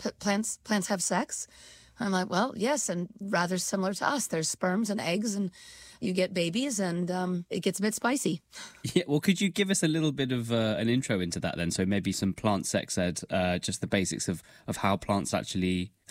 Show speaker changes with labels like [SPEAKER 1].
[SPEAKER 1] plants have sex? I'm like, well, yes, and rather similar to us. There's sperms and eggs, and you get babies, and it gets a bit spicy.
[SPEAKER 2] Yeah, well, could you give us a little bit of an intro into that then? So maybe some plant sex ed, just the basics of how plants actually